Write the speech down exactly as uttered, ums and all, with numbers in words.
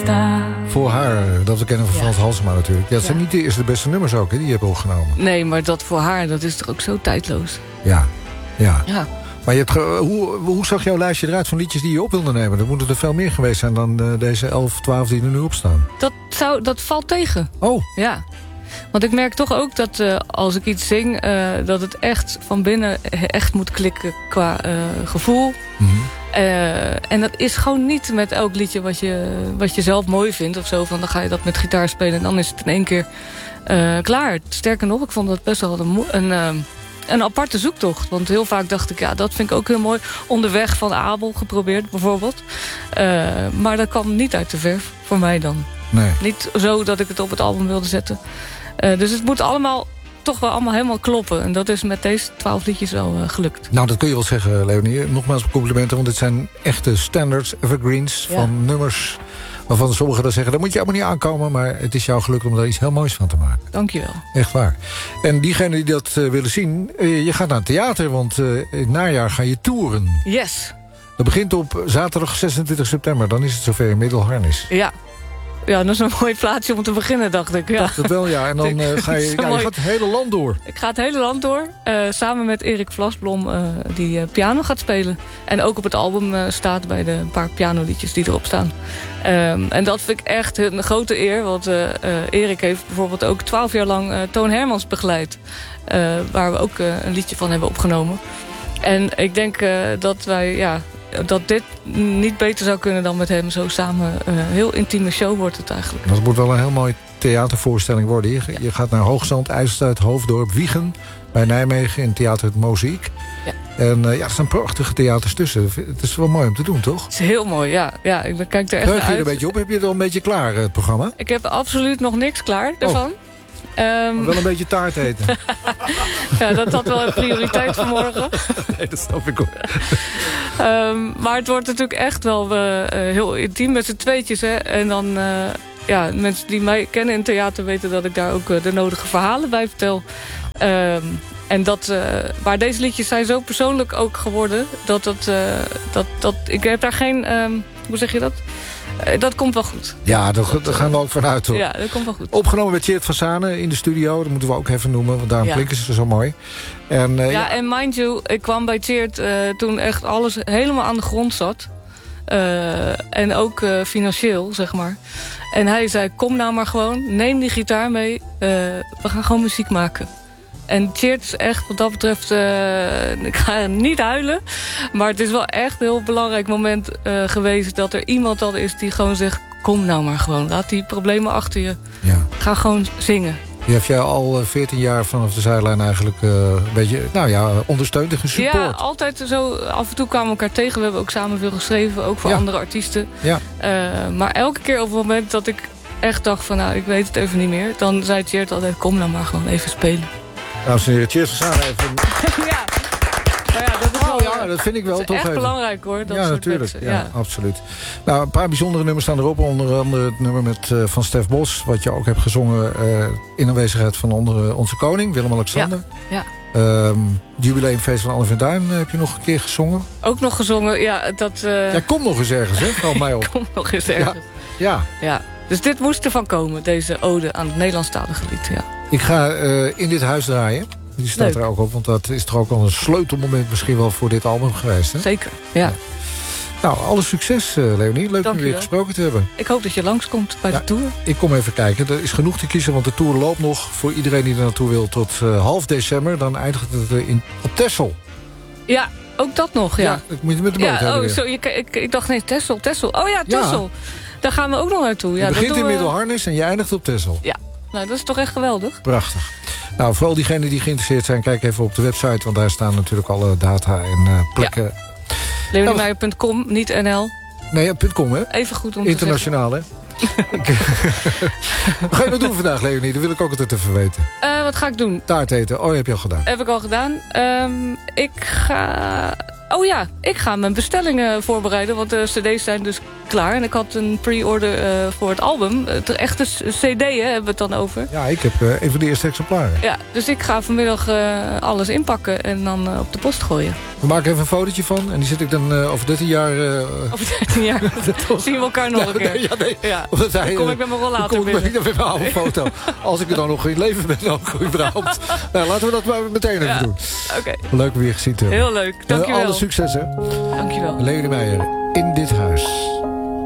sta. Voor haar, dat we kennen van Ja. Frans Halsema natuurlijk. Ja, het zijn Ja. niet de eerste de beste nummers ook, hè, die je hebt opgenomen. Nee, maar dat voor haar, dat is toch ook zo tijdloos. Ja, ja. Ja. Maar je hebt ge- hoe, hoe zag jouw lijstje eruit van liedjes die je op wilde nemen? Er moeten er veel meer geweest zijn dan uh, deze elf, twaalf die er nu op staan. Dat, zou, dat valt tegen. Oh, Ja. Want ik merk toch ook dat uh, als ik iets zing, uh, dat het echt van binnen echt moet klikken qua uh, gevoel. mm-hmm. Uh, en dat is gewoon niet met elk liedje wat je, wat je zelf mooi vindt of zo. Van dan ga je dat met gitaar spelen en dan is het in één keer uh, klaar. Sterker nog, ik vond dat best wel een, een, uh, een aparte zoektocht. Want heel vaak dacht ik, ja, dat vind ik ook heel mooi. Onderweg van Abel geprobeerd bijvoorbeeld. Uh, maar dat kwam niet uit de verf, voor mij dan. Nee. Niet zo dat ik het op het album wilde zetten. Uh, dus het moet allemaal toch wel allemaal helemaal kloppen. En dat is met deze twaalf liedjes wel uh, gelukt. Nou, dat kun je wel zeggen, Leonie. Nogmaals complimenten, want dit zijn echte standards, evergreens... Ja. van nummers waarvan sommigen dan zeggen... daar moet je helemaal niet aankomen, maar het is jou gelukt om daar iets heel moois van te maken. Dankjewel. Echt waar. En diegenen die dat uh, willen zien, uh, je gaat naar het theater... want uh, in het najaar ga je toeren. Yes. Dat begint op zaterdag zesentwintig september. Dan is het zover in Middelharnis. Ja. Ja, dat is een mooi plaatsje om te beginnen, dacht ik. Ja. Dacht het wel, ja. En dan uh, ga je, ja, je gaat het hele land door. Ik ga het hele land door. Uh, samen met Erik Vlasblom, uh, die uh, piano gaat spelen. En ook op het album uh, staat bij de paar pianoliedjes die erop staan. Um, en dat vind ik echt een grote eer. Want uh, uh, Erik heeft bijvoorbeeld ook twaalf jaar lang uh, Toon Hermans begeleid. Uh, waar we ook uh, een liedje van hebben opgenomen. En ik denk uh, dat wij... Ja, dat dit niet beter zou kunnen dan met hem zo samen. Een uh, heel intieme show wordt het eigenlijk. Dat moet wel een heel mooie theatervoorstelling worden. Je, je gaat naar Hoogzand, IJsselstedt, Hoofddorp, Wiegen... bij Nijmegen in Theater Het Mozaïek. Ja. En uh, ja, er staan prachtige theaters tussen. Het is wel mooi om te doen, toch? Het is heel mooi, ja. ja ik kijk er echt Heug naar je er uit. een beetje op? Heb je het al een beetje klaar, het programma? Ik heb absoluut nog niks klaar daarvan. Oh. Um, wel een beetje taart eten. Ja, dat had wel een prioriteit vanmorgen. Nee, dat snap ik hoor. um, maar het wordt natuurlijk echt wel uh, heel intiem met z'n tweetjes. Hè? En dan, uh, ja, mensen die mij kennen in theater weten dat ik daar ook uh, de nodige verhalen bij vertel. Um, en dat, uh, maar deze liedjes zijn zo persoonlijk ook geworden. Dat, dat, uh, dat, dat ik heb daar geen, um, hoe zeg je dat? Uh, dat komt wel goed. Ja, daar gaan we ook vanuit hoor. Ja, dat komt wel goed. Opgenomen met Tjeerd van Zanen in de studio. Dat moeten we ook even noemen, want daarom ja. klinken ze zo mooi. En, uh, ja, ja, en mind you, ik kwam bij Tjeerd uh, toen echt alles helemaal aan de grond zat. Uh, en ook uh, financieel, zeg maar. En hij zei, kom nou maar gewoon, neem die gitaar mee. Uh, we gaan gewoon muziek maken. En Tjeerd is echt, wat dat betreft, uh, ik ga niet huilen. Maar het is wel echt een heel belangrijk moment uh, geweest... dat er iemand al is die gewoon zegt... kom nou maar gewoon, laat die problemen achter je. Ja. Ga gewoon zingen. Die heeft jij al veertien jaar vanaf de zijlijn eigenlijk uh, een beetje, nou ja, ondersteund en gesupport. Ja, altijd zo. Af en toe kwamen we elkaar tegen. We hebben ook samen veel geschreven, ook voor ja. andere artiesten. Ja. Uh, maar elke keer op het moment dat ik echt dacht van... nou, ik weet het even niet meer... dan zei Tjeerd altijd, kom nou maar gewoon even spelen. Dames en heren, Tjeerd van Zanen even... ja. Maar ja, dat is wel, oh, ja, dat vind ik wel dat is toch echt even. belangrijk hoor. Dat ja, soort natuurlijk. mensen. Ja, Ja. absoluut. Nou, een paar bijzondere nummers staan erop. Onder andere het nummer met, uh, van Stef Bos. Wat je ook hebt gezongen uh, in aanwezigheid van onder, uh, onze koning, Willem-Alexander. Ja. ja. Um, het jubileumfeest van Anne van Duin uh, heb je nog een keer gezongen. Ook nog gezongen. Ja, dat... Uh... Ja, kom nog eens ergens, hè? Valt mij op. kom nog eens ergens. Ja. ja. ja. Dus dit moest ervan komen, deze ode aan het Nederlandstalige lied. Ja. Ik ga uh, in dit huis draaien. Die staat Leuk. er ook op, want dat is toch ook al een sleutelmoment misschien wel voor dit album geweest. Hè? Zeker, ja. ja. Nou, alle succes, uh, Leonie. Leuk om je weer gesproken te hebben. Ik hoop dat je langskomt bij ja, de tour. Ik kom even kijken. Er is genoeg te kiezen, want de tour loopt nog voor iedereen die er naartoe wil tot uh, half december. Dan eindigt het in, op Texel. Ja, ook dat nog, ja. Ja, ik moet je met de boot ja, hebben. Oh, zo, ik, ik, ik dacht, nee, Texel, Texel. Oh ja, Texel. Ja. Daar gaan we ook nog naartoe. Ja, je begint dat in we... Middelharnis en je eindigt op Texel. Ja, nou, dat is toch echt geweldig. Prachtig. Nou, vooral diegenen die geïnteresseerd zijn, kijk even op de website. Want daar staan natuurlijk alle data en uh, plekken. Ja. Leoniemeijer punt com, niet N L. Nee, ja, .com, hè? Even goed om Internationaal, hè? Wat ga je nou doen vandaag, Leonie? Dat wil ik ook altijd even weten. Uh, wat ga ik doen? Taart eten. Oh, heb je al gedaan. Heb ik al gedaan. Um, ik ga Oh ja, ik ga mijn bestellingen voorbereiden. Want de cd's zijn dus klaar. En ik had een pre-order uh, voor het album. Het echte cd'en hebben we het dan over. Ja, ik heb uh, een van de eerste exemplaren. Ja, dus ik ga vanmiddag uh, alles inpakken en dan uh, op de post gooien. We maken even een fotootje van. En die zit ik dan uh, over dertien jaar... Uh, over dertien jaar zien we elkaar nog ja, een keer. Nee, ja, nee. Ja. Hij, dan kom ik met mijn rollator binnen. Dan kom ik binnen. met mijn oude foto. Als ik er dan nog in leven ben, dan überhaupt. Nou, laten we dat maar meteen even ja. doen. Okay. Leuk weer gezien te hebben. Heel leuk, dankjewel. Uh, alle succes, hè. Dankjewel. Leonie Meijer, In dit huis.